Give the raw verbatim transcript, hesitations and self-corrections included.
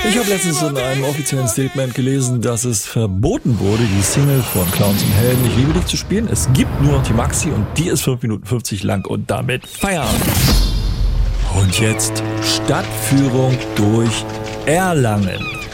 Ich habe letztens in einem offiziellen Statement gelesen, dass es verboten wurde, die Single von Clowns und Helden Ich liebe dich zu spielen. Es gibt nur noch die Maxi und die ist fünf Minuten fünfzig lang und damit Feierabend. Und jetzt Stadtführung durch Erlangen.